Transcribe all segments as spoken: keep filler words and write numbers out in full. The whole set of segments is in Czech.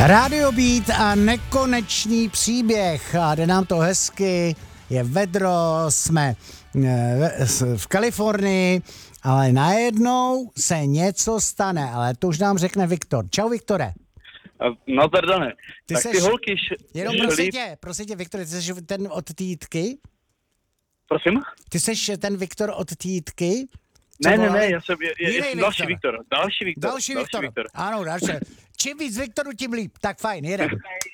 Rádio Beat a nekonečný příběh. A jde nám to hezky, je vedro, jsme v Kalifornii, ale najednou se něco stane, ale to už nám řekne Viktor. Čau, Viktore. Nazdar, Dane. Ty Tak seš, ty holky š- jenom šli... prosím tě, prosím tě, Viktor, ty jsi ten od té Jitky? Prosím? Ty jsi ten Viktor od té Jitky? Ne, ne, ne, já jsem, je, je, Jiný další Viktor. Viktor. Další Viktor. Další Viktor. Viktor. Ano, další. Čím víc Viktorů, tím líp. Tak fajn, jedem.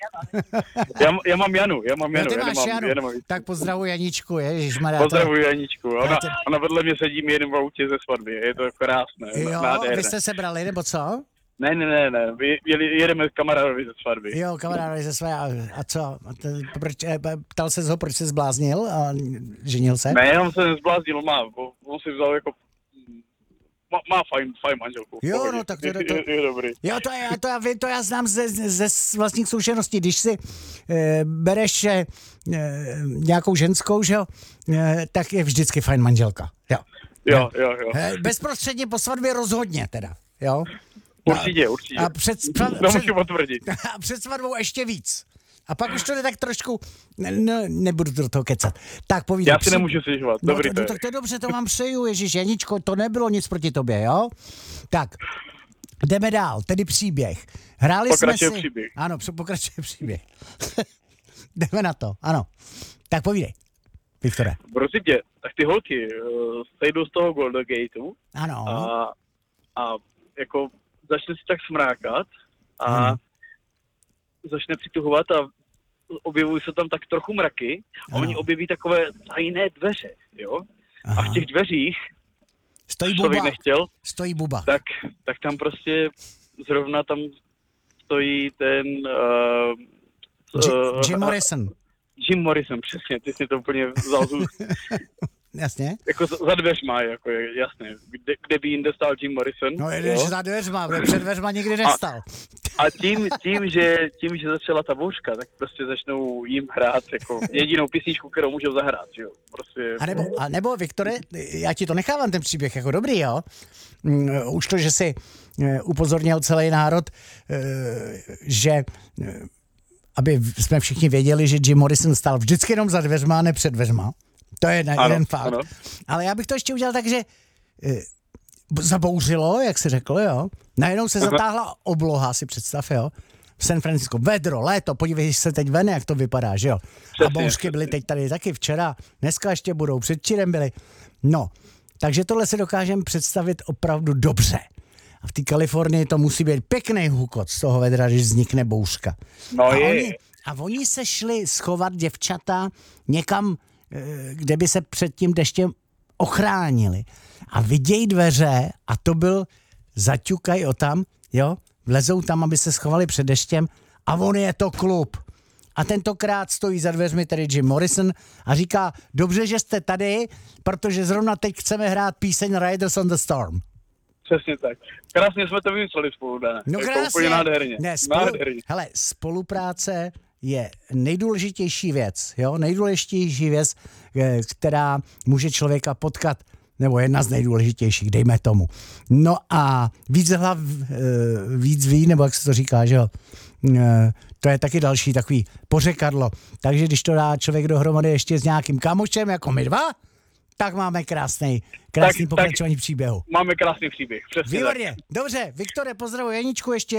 já, já mám Janu, já mám Janu. No, ty máš já nemám, Janu. Já nemám Tak pozdravuj Janičku, ježišmarja. Pozdravuji Janičku. Ona, to... ona vedle mě sedí mi jenom v autě ze svatby. Je to krásné. Jo, nádherné. Vy jste se brali, nebo co? Ne, ne, ne, ne. Vy, jedeme s kamarádovi ze svatby. Jo, kamarádovi ze své. A, a co? A to, proč, ptal se ho, proč se zbláznil a ženil se? Ne, on se nezbláznil, má. On si vzal jako... Má, má fajn, fajn manželku. Jo, pohodě. no tak to, to, to, je, je dobrý. Jo, to, je, to, já, to já znám ze, ze vlastních zkušeností. Když si e, bereš e, nějakou ženskou, že jo, e, tak je vždycky fajn manželka. Jo, jo, jo. jo. E, bezprostředně po svatbě rozhodně teda, jo. Určitě, určitě. A před, před, to můžu potvrdit. A před svatbou ještě víc. A pak už to jde tak trošku, ne, ne, nebudu do toho kecat. Tak povídej. Já si nemůžu stěžovat, no, dobrý to, to no, tak to je dobře, to vám přeju, Ježíš, Janičko, to nebylo nic proti tobě, jo? Tak, jdeme dál, tedy příběh. Hráli pokračuje jsme si... příběh. Ano, pokračuje příběh. Jdeme na to, ano. Tak povídej, Viktore. Prosím tě, tak ty holky uh, sejdou z toho Golden Gateu Ano. a, a jako začne si tak smrákat a ano. začne přituhovat a objevují se tam tak trochu mraky a ano. oni objeví takové tajné dveře, jo? Aha. A v těch dveřích, stojí člověk buba. nechtěl, Stojí buba. tak, tak tam prostě zrovna tam stojí ten... Uh, Jim, uh, Jim Morrison. Jim Morrison, přesně, ty jsi to úplně vzal z úst. Jasně. Jako za dveřma, jako je, jasně. Kde, kde by jinde stál Jim Morrison? No jedeš za dveřma, protože před dveřma nikdy nestal. A, a tím, tím, že, tím, že začala ta bouřka, tak prostě začnou jim hrát jako jedinou písničku, kterou můžou zahrát, jo. Prostě... A nebo, a nebo, Viktore, já ti to nechávám ten příběh jako dobrý, jo? Už to, že jsi upozornil celý národ, že aby jsme všichni věděli, že Jim Morrison stál vždycky jenom za dveřma, ne před dveřma. To je jeden ano, fakt. Ano. Ale já bych to ještě udělal tak, že e, zabouřilo, jak se řeklo, jo. Najednou se Aha. zatáhla obloha, si představ, jo. V San Francisco. Vedro, léto, podívej se teď ven, jak to vypadá, že jo. Přesně, A bouřky přesně. byly teď tady taky včera, dneska ještě budou, předčírem byly. No, takže tohle si dokážeme představit opravdu dobře. A v té Kalifornii to musí být pěkný hukot z toho vedra, když vznikne bouřka. No a, je. oni, a oni se šli schovat děvčata někam, kde by se před tím deštěm ochránili. A vidějí dveře a to byl zaťukaj o tam, jo, vlezou tam, aby se schovali před deštěm a on je to klub. A tentokrát stojí za dveřmi tedy Jim Morrison a říká, dobře, že jste tady, protože zrovna teď chceme hrát píseň Riders on the Storm. Přesně tak. Krásně jsme to vymysleli spolu, Dane. No jako krásně. úplně nádherně. Ne, spolu, nádherně. hele, spolupráce je nejdůležitější věc, jo, nejdůležitější věc, která může člověka potkat, nebo jedna z nejdůležitějších, dejme tomu. No a víc hlav, víc ví, nebo jak se to říká, že jo, to je taky další takový pořekadlo. Takže když to dá člověk dohromady ještě s nějakým kamošem, jako my dva, tak máme krásný, krásný tak, pokračování tak příběhu. Máme krásný příběh, přesně. Výborně, dobře, Viktore, pozdravuji Janičku ještě.